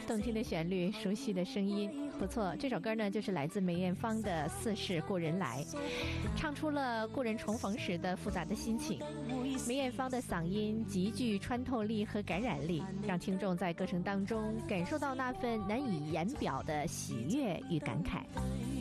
动听的旋律，熟悉的声音，不错。这首歌呢，就是来自梅艳芳的《似是故人来》，唱出了故人重逢时的复杂的心情。梅艳芳的嗓音极具穿透力和感染力，让听众在歌声当中感受到那份难以言表的喜悦与感慨。